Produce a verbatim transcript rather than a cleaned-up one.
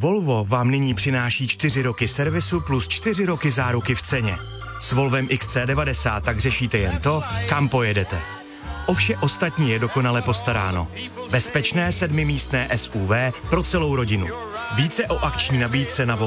Volvo vám nyní přináší čtyři roky servisu plus čtyři roky záruky v ceně. S Volvem X C devadesát tak řešíte jen to, kam pojedete. O vše ostatní je dokonale postaráno. Bezpečné sedmimístné S U V pro celou rodinu. Více o akční nabídce na